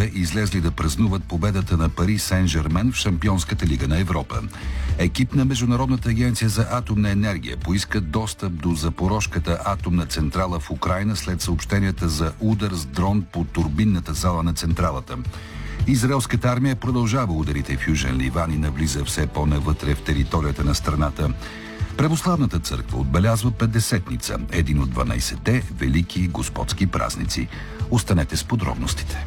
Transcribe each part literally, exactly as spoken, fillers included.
фенове излезли да празнуват победата на Пари Сен-Жермен в Шампионската лига на Европа. Екип на Международната агенция за атомна енергия поиска достъп до Запорожката атомна централа в Украйна след съобщенията за удар с дрон по турбинната зала на централата. Израелската армия продължава ударите в Южен Ливан и навлиза все по-навътре в територията на страната. Православната църква отбелязва Петдесетница, един от дванайсетте велики господски празници. Останете с подробностите.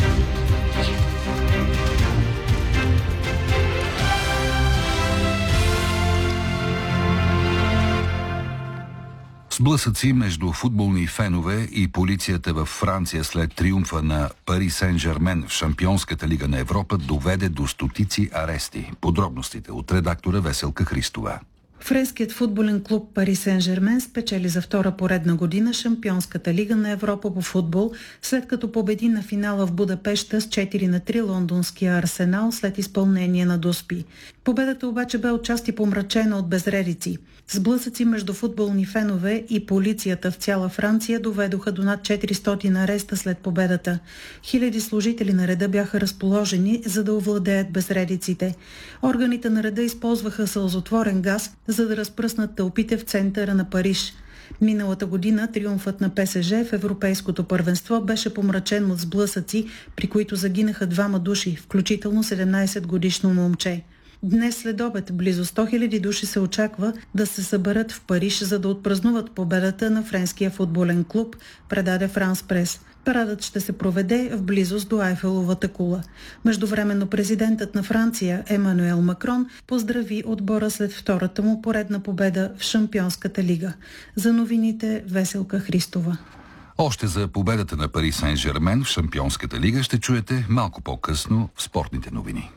Сблъсъци между футболни фенове и полицията във Франция след триумфа на Пари Сен-Жермен в Шампионската лига на Европа доведе до стотици арести. Подробностите от редактора Веселка Христова. Френският футболен клуб Пари Сен-Жермен спечели за втора поредна година Шампионската лига на Европа по футбол, след като победи на финала в Будапеща с четири на три лондонския Арсенал след изпълнение на доспи. Победата обаче бе отчасти помрачена от безредици. Сблъсъци между футболни фенове и полицията в цяла Франция доведоха до над четиристотин ареста след победата. Хиляди служители на реда бяха разположени, за да овладеят безредиците. Органите на реда използваха сълзотворен газ, за да разпръснат тълпите в центъра на Париж. Миналата година триумфът на ПСЖ в Европейското първенство беше помрачен от сблъсъци, при които загинаха двама души, включително седемнайсетгодишно момче. Днес след обед близо сто хиляди души се очаква да се съберат в Париж, за да отпразнуват победата на френския футболен клуб, предаде Франс Прес. Парадът ще се проведе в близост до Айфеловата кула. Междувременно президентът на Франция Емануел Макрон поздрави отбора след втората му поредна победа в Шампионската лига. За новините Веселка Христова. Още за победата на Пари Сен-Жермен в Шампионската лига ще чуете малко по-късно в спортните новини.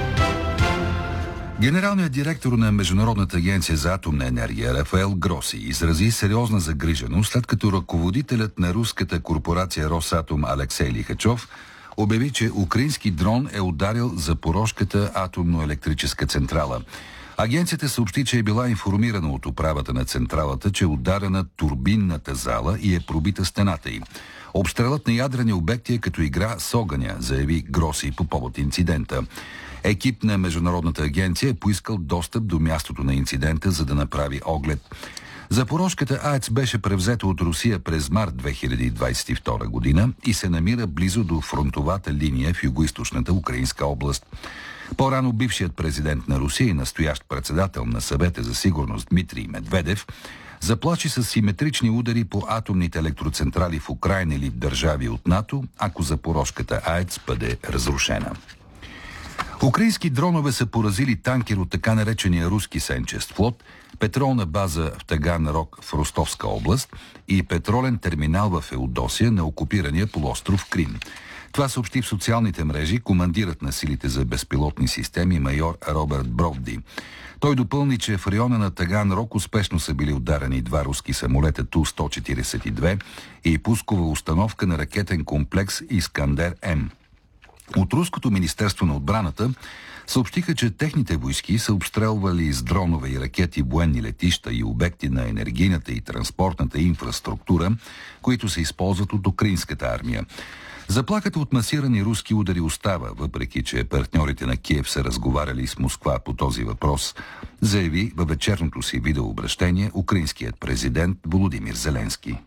Генералният директор на Международната агенция за атомна енергия Рафаел Гроси изрази сериозна загриженост, след като ръководителят на руската корпорация Росатом Алексей Лихачов обяви, че украински дрон е ударил Запорожката атомно-електрическа централа. Агенцията съобщи, че е била информирана от управата на централата, че е ударена турбинната зала и е пробита стената й. Обстрелът на ядрени обекти е като игра с огъня, заяви Гроси по повод инцидента. Екип на Международната агенция е поискал достъп до мястото на инцидента, за да направи оглед. Запорожката АЕЦ беше превзета от Русия през март две хиляди двайсет и втора година и се намира близо до фронтовата линия в югоизточната украинска област. По-рано бившият президент на Русия и настоящ председател на Съвета за сигурност Дмитрий Медведев заплаши с симетрични удари по атомните електроцентрали в Украйна или в държави от НАТО, ако Запорожката АЕЦ бъде разрушена. Украински дронове са поразили танкер от така наречения руски сенчест флот, петролна база в Таганрог в Ростовска област и петролен терминал в Феодосия на окупирания полуостров Крим. Това съобщи в социалните мрежи командирът на силите за безпилотни системи майор Роберт Бровди. Той допълни, че в района на Таганрог успешно са били ударени два руски самолета Ту сто четирийсет и две и пускова установка на ракетен комплекс Искандер-М. От Руското министерство на отбраната съобщиха, че техните войски са обстрелвали с дронове и ракети военни летища и обекти на енергийната и транспортната инфраструктура, които се използват от украинската армия. Заплахата от масирани руски удари остава, въпреки че партньорите на Киев са разговаряли с Москва по този въпрос, заяви във вечерното си видеообращение украинският президент Володимир Зеленски.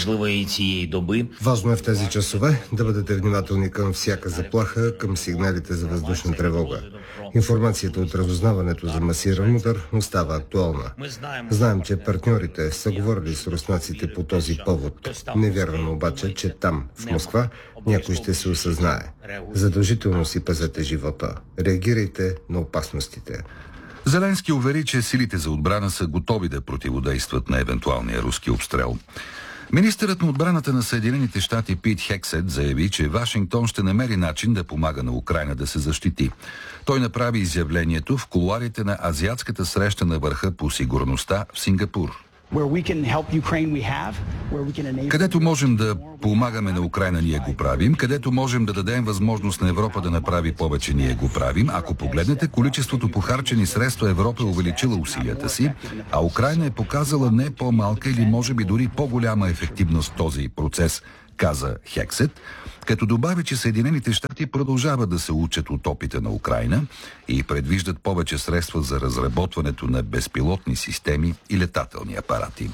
Важно е в тези часове да бъдете внимателни към всяка заплаха, към сигналите за въздушна тревога. Информацията от разузнаването за масиран удар остава актуална. Знаем, че партньорите са говорили с руснаците по този повод. Не вярвам обаче, че там, в Москва, някой ще се осъзнае. Задължително си пазете живота. Реагирайте на опасностите. Зеленски увери, че силите за отбрана са готови да противодействат на евентуалния руски обстрел. Министърът на отбраната на Съединените щати Пит Хексет заяви, че Вашингтон ще намери начин да помага на Украйна да се защити. Той направи изявлението в кулоарите на азиатската среща на върха по сигурността в Сингапур. Където можем да помагаме на Украйна, ние го правим. Където можем да дадем възможност на Европа да направи повече, ние го правим. Ако погледнете количеството похарчени средства, Европа е увеличила усилията си, а Украйна е показала не по-малка или може би дори по-голяма ефективност в този процес, каза Хексет, като добави, че Съединените щати продължават да се учат от опита на Украйна и предвиждат повече средства за разработването на безпилотни системи и летателни апарати.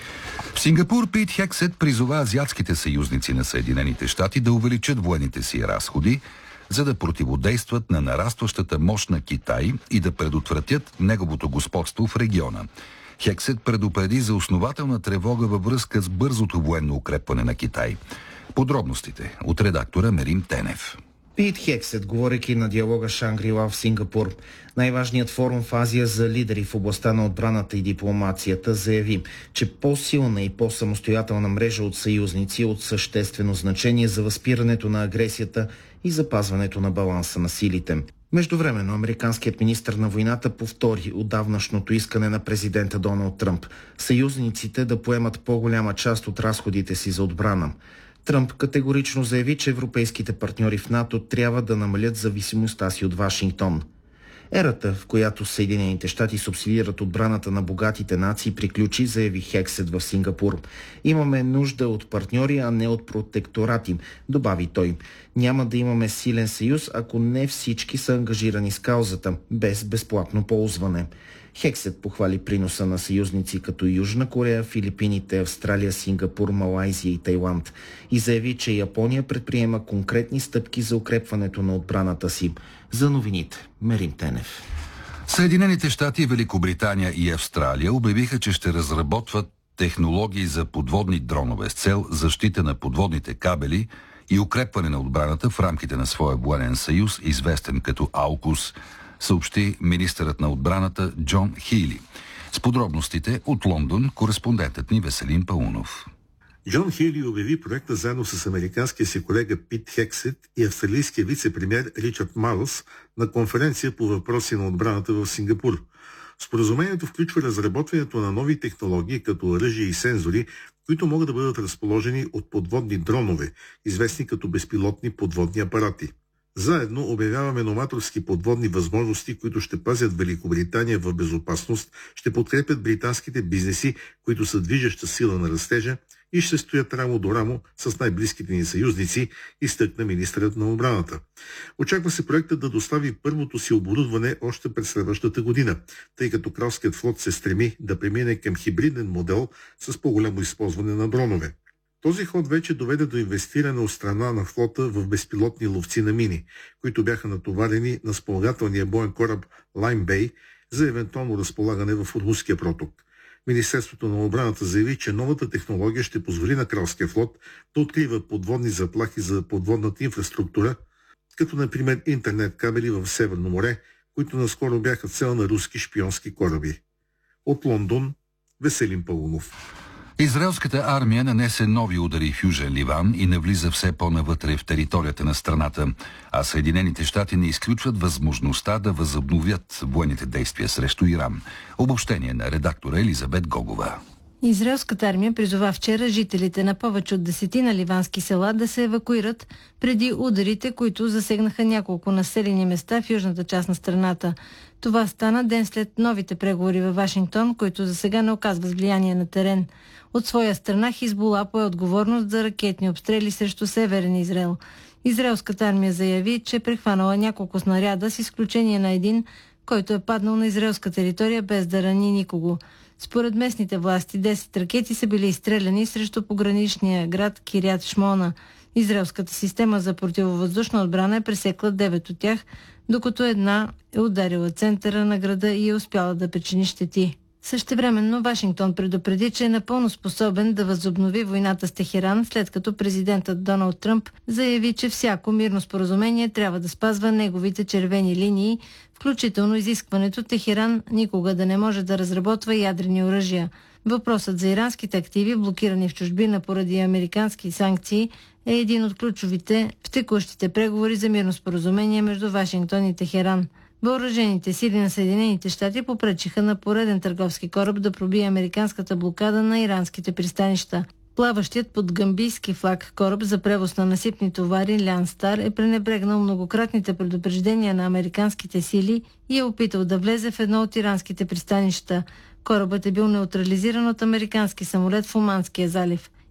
В Сингапур Пит Хексет призова азиатските съюзници на Съединените щати да увеличат военните си разходи, за да противодействат на нарастващата мощ на Китай и да предотвратят неговото господство в региона. Хексет предупреди за основателна тревога във връзка с бързото военно укрепване на Китай. Подробностите от редактора Мерим Тенев. Пит Хексет, говорейки на диалога Шангри-Ла в Сингапур, най-важният форум в Азия за лидери в областта на отбраната и дипломацията, заяви, че по-силна и по-самостоятелна мрежа от съюзници е от съществено значение за възпирането на агресията и запазването на баланса на силите. Междувременно, американският министър на войната повтори отдавнашното искане на президента Доналд Тръмп съюзниците да поемат по-голяма част от разходите си за отбрана. Тръмп категорично заяви, че европейските партньори в НАТО трябва да намалят зависимостта си от Вашингтон. Ерата, в която Съединените щати субсидират отбраната на богатите нации, приключи, заяви Хексет в Сингапур. Имаме нужда от партньори, а не от протекторати, добави той. Няма да имаме силен съюз, ако не всички са ангажирани с каузата, без безплатно ползване. Хексет похвали приноса на съюзници като Южна Корея, Филипините, Австралия, Сингапур, Малайзия и Тайланд и заяви, че Япония предприема конкретни стъпки за укрепването на отбраната си. За новините, Мерим Тенев. Съединените щати, Великобритания и Австралия обявиха, че ще разработват технологии за подводни дронове с цел защита на подводните кабели и укрепване на отбраната в рамките на своя военен съюз, известен като аукус, съобщи министърът на отбраната Джон Хейли. С подробностите от Лондон кореспондентът ни Веселин Паунов. Джон Хейли обяви проекта заедно с американския си колега Пит Хексет и австралийския вице-премиер Ричард Марлс на конференция по въпроси на отбраната в Сингапур. Споразумението включва разработването на нови технологии като оръжия и сензори, които могат да бъдат разположени от подводни дронове, известни като безпилотни подводни апарати. Заедно обявяваме новаторски подводни възможности, които ще пазят Великобритания в безопасност, ще подкрепят британските бизнеси, които са движеща сила на растежа и ще стоят рамо до рамо с най-близките ни съюзници, изтъкна министърът на отбраната. Очаква се проектът да достави първото си оборудване още през следващата година, тъй като Кралският флот се стреми да премине към хибриден модел с по-голямо използване на дронове. Този ход вече доведе до инвестиране от страна на флота в безпилотни ловци на мини, които бяха натоварени на спомагателния боен кораб Лайм Бей за евентуално разполагане в Руския проток. Министерството на отбраната заяви, че новата технология ще позволи на Кралския флот да открива подводни заплахи за подводната инфраструктура, като например интернет кабели в Северно море, които наскоро бяха цел на руски шпионски кораби. От Лондон, Веселин Паунов. Израелската армия нанесе нови удари в Южен Ливан и навлиза все по-навътре в територията на страната, а Съединените щати не изключват възможността да възобновят военните действия срещу Иран. Обобщение на редактора Елизабет Гогова. Израелската армия призова вчера жителите на повече от десетина ливански села да се евакуират преди ударите, които засегнаха няколко населени места в южната част на страната. Това стана ден след новите преговори във Вашингтон, които за сега не оказват влияние на терен. От своя страна Хизбула пое отговорност за ракетни обстрели срещу Северен Израел. Израелската армия заяви, че прехванала няколко снаряда с изключение на един, който е паднал на израелска територия без да рани никого. Според местните власти, десет ракети са били изстреляни срещу пограничния град Кирят Шмона. Израелската система за противовъздушна отбрана е пресекла девет от тях, докато една е ударила центъра на града и е успяла да причини щети. Същевременно Вашингтон предупреди, че е напълно способен да възобнови войната с Техеран, след като президентът Доналд Тръмп заяви, че всяко мирно споразумение трябва да спазва неговите червени линии, включително изискването Техеран никога да не може да разработва ядрени оръжия. Въпросът за иранските активи, блокирани в чужбина поради американски санкции, е един от ключовите в текущите преговори за мирно споразумение между Вашингтон и Техеран. Въоръжените сили на Съединените щати попречиха на пореден търговски кораб да пробие американската блокада на иранските пристанища. Плаващият под гамбийски флаг кораб за превоз на насипни товари Лян Стар е пренебрегнал многократните предупреждения на американските сили и е опитал да влезе в едно от иранските пристанища. Корабът е бил неутрализиран от американски самолет в Оманския залив.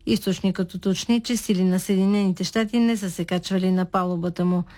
Източникът уточни, че сили на Съединените щати не са се качвали на палубата му.